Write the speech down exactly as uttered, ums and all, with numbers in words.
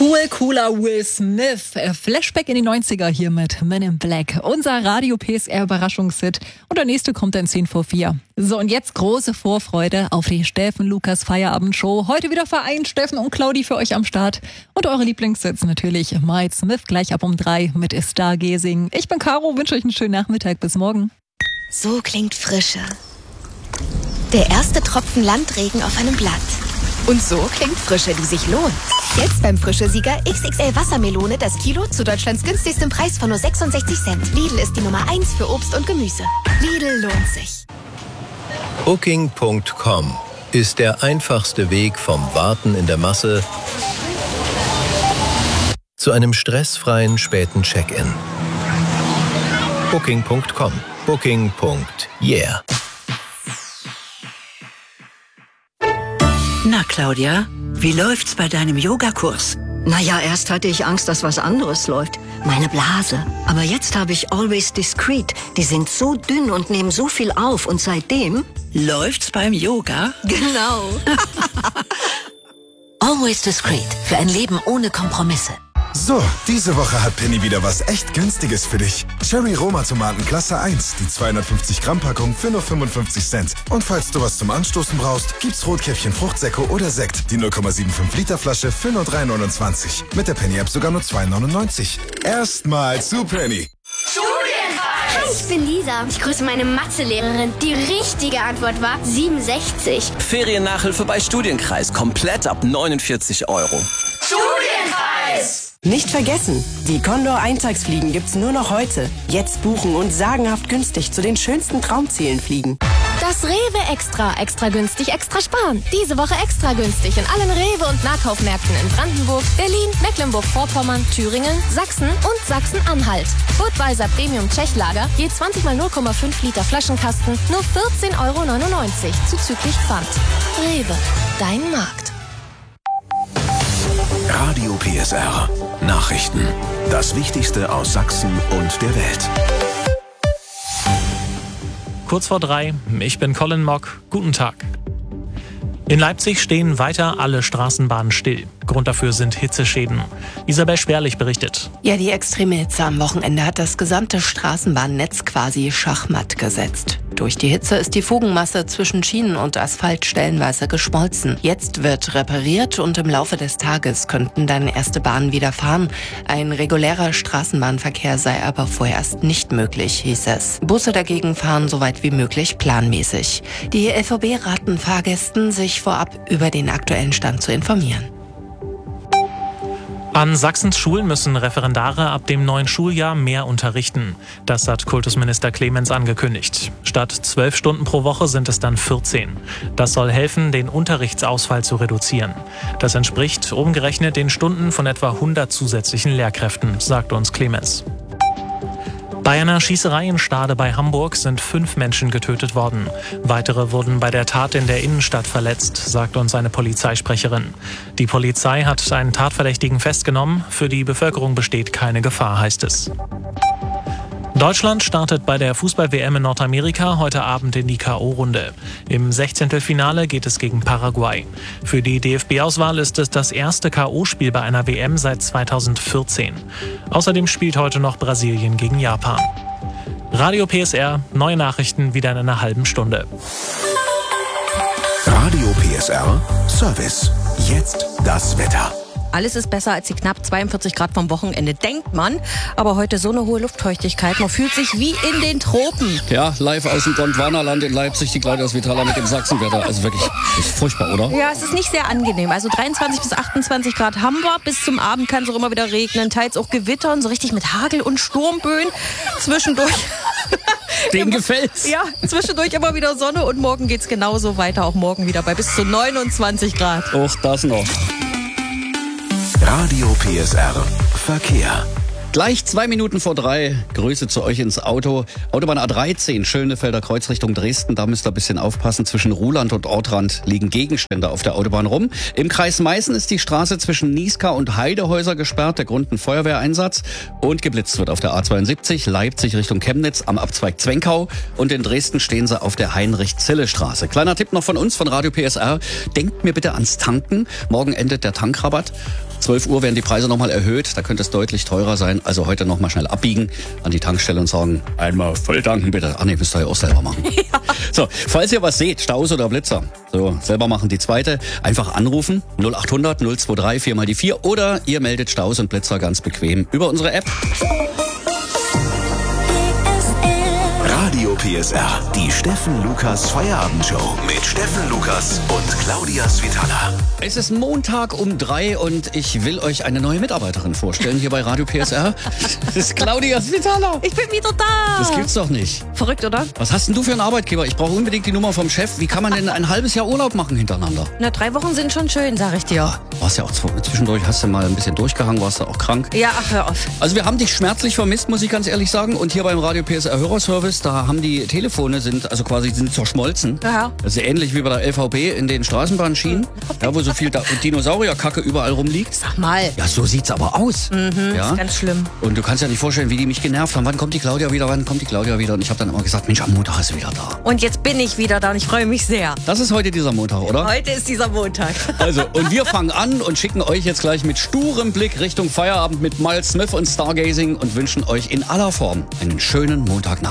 Cool, cooler Will Smith. Flashback in die neunziger hier mit Men in Black. Unser Radio-P S R-Überraschungshit. Und der nächste kommt dann zehn vor vier. So, und jetzt große Vorfreude auf die Steffen-Lukas-Feierabendshow. Heute wieder vereint Steffen und Claudi für euch am Start. Und eure Lieblingssitz natürlich Mike Smith gleich ab um drei mit Stargazing. Ich bin Caro, wünsche euch einen schönen Nachmittag. Bis morgen. So klingt Frische. Der erste Tropfen Landregen auf einem Blatt. Und so klingt Frische, die sich lohnt. Jetzt beim Frische-Sieger X X L Wassermelone das Kilo zu Deutschlands günstigstem Preis von nur sechsundsechzig Cent. Lidl ist die Nummer eins für Obst und Gemüse. Lidl lohnt sich. Booking Punkt com ist der einfachste Weg vom Warten in der Masse zu einem stressfreien späten Check-in. Booking Punkt com. Booking. Yeah. Na, Claudia, wie läuft's bei deinem Yogakurs? Naja, erst hatte ich Angst, dass was anderes läuft. Meine Blase. Aber jetzt habe ich Always Discreet. Die sind so dünn und nehmen so viel auf. Und seitdem... Läuft's beim Yoga? Genau. Always Discreet. Für ein Leben ohne Kompromisse. So, diese Woche hat Penny wieder was echt Günstiges für dich. Cherry Roma Tomaten Klasse eins, die zweihundertfünfzig Gramm Packung für nur fünfundfünfzig Cent. Und falls du was zum Anstoßen brauchst, gibt's Rotkäppchen Fruchtsäcke oder Sekt, die null Komma fünfundsiebzig Liter Flasche für nur drei neunundzwanzig. Mit der Penny App sogar nur zwei neunundneunzig. Erstmal zu Penny. Hi, ich bin Lisa. Ich grüße meine Mathelehrerin. Die richtige Antwort war siebenundsechzig. Feriennachhilfe bei Studienkreis. Komplett ab neunundvierzig Euro. Studienkreis! Nicht vergessen, die Condor Eintagsfliegen gibt's nur noch heute. Jetzt buchen und sagenhaft günstig zu den schönsten Traumzielen fliegen. Das Rewe Extra. Extra günstig, extra sparen. Diese Woche extra günstig in allen Rewe- und Nahkaufmärkten in Brandenburg, Berlin, Mecklenburg-Vorpommern, Thüringen, Sachsen und Sachsen-Anhalt. Budweiser Premium Tschechlager, je zwanzig mal null Komma fünf Liter Flaschenkasten, nur vierzehn Euro neunundneunzig, zuzüglich Pfand. Rewe, dein Markt. Radio P S R. Nachrichten. Das Wichtigste aus Sachsen und der Welt. Kurz vor drei, ich bin Colin Mock. Guten Tag. In Leipzig stehen weiter alle Straßenbahnen still. Grund dafür sind Hitzeschäden. Isabel Sperlich berichtet. Ja, die extreme Hitze am Wochenende hat das gesamte Straßenbahnnetz quasi schachmatt gesetzt. Durch die Hitze ist die Fugenmasse zwischen Schienen und Asphalt stellenweise geschmolzen. Jetzt wird repariert und im Laufe des Tages könnten dann erste Bahnen wieder fahren. Ein regulärer Straßenbahnverkehr sei aber vorerst nicht möglich, hieß es. Busse dagegen fahren so weit wie möglich planmäßig. Die L V B raten Fahrgästen, sich vorab über den aktuellen Stand zu informieren. An Sachsens Schulen müssen Referendare ab dem neuen Schuljahr mehr unterrichten. Das hat Kultusminister Clemens angekündigt. Statt zwölf Stunden pro Woche sind es dann vierzehn. Das soll helfen, den Unterrichtsausfall zu reduzieren. Das entspricht umgerechnet den Stunden von etwa hundert zusätzlichen Lehrkräften, sagt uns Clemens. Bei einer Schießerei in Stade bei Hamburg sind fünf Menschen getötet worden. Weitere wurden bei der Tat in der Innenstadt verletzt, sagt uns eine Polizeisprecherin. Die Polizei hat einen Tatverdächtigen festgenommen. Für die Bevölkerung besteht keine Gefahr, heißt es. Deutschland startet bei der Fußball-W M in Nordamerika heute Abend in die K O-Runde. Im Sechzehntelfinale geht es gegen Paraguay. Für die D F B-Auswahl ist es das erste K O-Spiel bei einer W M seit zweitausendvierzehn. Außerdem spielt heute noch Brasilien gegen Japan. Radio P S R, neue Nachrichten wieder in einer halben Stunde. Radio P S R, Service. Jetzt das Wetter. Alles ist besser als die knapp zweiundvierzig Grad vom Wochenende, denkt man. Aber heute so eine hohe Luftfeuchtigkeit, man fühlt sich wie in den Tropen. Ja, live aus dem Gondwanaland in Leipzig, die Claudia Svitala mit dem Sachsenwetter. Also wirklich, ist furchtbar, oder? Ja, es ist nicht sehr angenehm. Also dreiundzwanzig bis achtundzwanzig Grad haben wir. Bis zum Abend kann es auch immer wieder regnen, teils auch gewittern, so richtig mit Hagel und Sturmböen. Zwischendurch... Dem gefällt's. Ja, zwischendurch immer wieder Sonne und morgen geht's genauso weiter. Auch morgen wieder bei bis zu neunundzwanzig Grad. Auch das noch. Radio P S R Verkehr. Gleich zwei Minuten vor drei. Grüße zu euch ins Auto. Autobahn A dreizehn, Schönefelder Kreuz Richtung Dresden. Da müsst ihr ein bisschen aufpassen. Zwischen Ruhland und Ortrand liegen Gegenstände auf der Autobahn rum. Im Kreis Meißen ist die Straße zwischen Nieská und Heidehäuser gesperrt. Der Grund ein Feuerwehreinsatz. Und geblitzt wird auf der A zweiundsiebzig, Leipzig Richtung Chemnitz am Abzweig Zwenkau. Und in Dresden stehen sie auf der Heinrich-Zille-Straße. Kleiner Tipp noch von uns, von Radio P S R. Denkt mir bitte ans Tanken. Morgen endet der Tankrabatt. zwölf Uhr werden die Preise nochmal erhöht. Da könnte es deutlich teurer sein. Also heute nochmal schnell abbiegen an die Tankstelle und sagen, einmal voll tanken bitte. Ach nee, müsst ihr ja auch selber machen. Ja. So, falls ihr was seht, Staus oder Blitzer, so selber machen die zweite, einfach anrufen null acht hundert null zwei drei vier mal die vier oder ihr meldet Staus und Blitzer ganz bequem über unsere App. Radio P S R, die Steffen Lukas Feierabendshow mit Steffen Lukas und Claudia Svitala. Es ist Montag um drei und ich will euch eine neue Mitarbeiterin vorstellen hier bei Radio P S R. Das ist Claudia Svitala. Ich bin wieder da. Das gibt's doch nicht. Verrückt, oder? Was hast denn du für einen Arbeitgeber? Ich brauche unbedingt die Nummer vom Chef. Wie kann man denn ein halbes Jahr Urlaub machen hintereinander? Na, drei Wochen sind schon schön, sag ich dir. Warst ja auch zwischendurch, hast du mal ein bisschen durchgehangen, warst du auch krank. Ja, ach, hör auf. Also wir haben dich schmerzlich vermisst, muss ich ganz ehrlich sagen. Und hier beim Radio P S R Hörerservice, da haben die Telefone sind, also quasi sind zerschmolzen. Ja. Das ist ähnlich wie bei der L V B in den Straßenbahnschienen, ja, wo so viel da Dinosaurierkacke überall rumliegt. Sag mal. Ja, so sieht's aber aus. Mhm, ja? Ist ganz schlimm. Und du kannst ja nicht vorstellen, wie die mich genervt haben. Wann kommt die Claudia wieder, wann kommt die Claudia wieder? Und ich habe dann immer gesagt, Mensch, am Montag ist sie wieder da. Und jetzt bin ich wieder da und ich freue mich sehr. Das ist heute dieser Montag, oder? Heute ist dieser Montag. Also, und wir fangen an und schicken euch jetzt gleich mit sturem Blick Richtung Feierabend mit Miles Smith und Stargazing und wünschen euch in aller Form einen schönen Montagnachmittag.